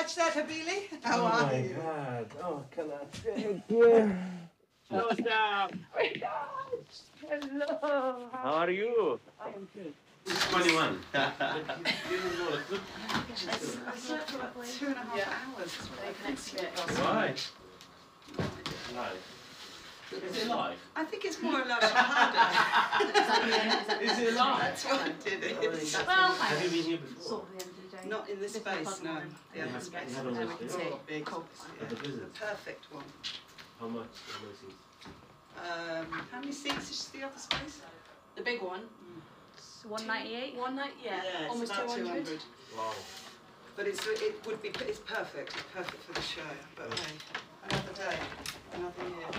catch that, Habili? How Oh are my you? God. Oh, can I thank you? Hello. How are you? I am good. It's 21. I slept for like 2.5 hours. Why? Live. Is it live? I think it's more like harder. Is it live? That's why I did it. Well, Have you been here before? sort of the end of the day. Not in this space, no. The other You space. haven't Very lived here? big. Cool. At the The visit? perfect one. How much? How many seats? How many seats is the other space? The big one. It's 198. One night, yeah. It's Almost about 200. Wow. But it's perfect. It's perfect for the show. But hey, another day, another year.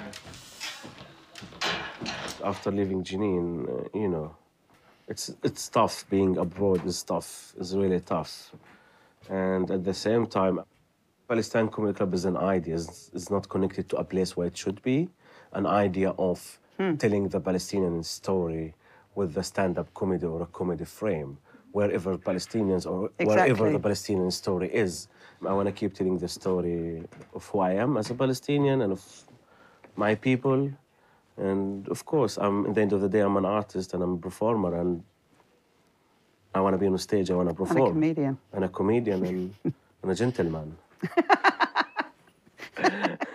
After leaving Jenin, you know, it's tough. Being abroad is tough. It's really tough. And at the same time, Palestine Comedy Club is an idea. It's not connected to a place where it should be. An idea of telling the Palestinian story with the stand-up comedy or a comedy frame, wherever Palestinians or wherever the Palestinian story is. I want to keep telling the story of who I am as a Palestinian and of my people. And of course, at the end of the day, I'm an artist and I'm a performer, and I want to be on stage, I want to perform. And a comedian. And a comedian and a gentleman.